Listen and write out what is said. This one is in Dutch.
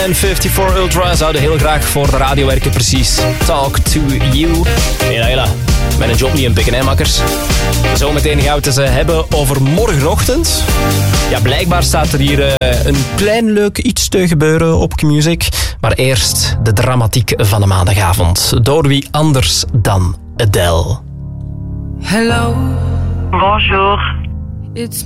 en 54 Ultra zouden heel graag voor de radio werken, precies. Talk to you. Hela. Met een job niet inpikken, hè, makkers. Zometeen gaan we het eens hebben over morgenochtend. Ja, blijkbaar staat er hier een klein leuk iets te gebeuren op Q-Music. Maar eerst de dramatiek van de maandagavond. Door wie anders dan Adele. Hello. Bonjour. It's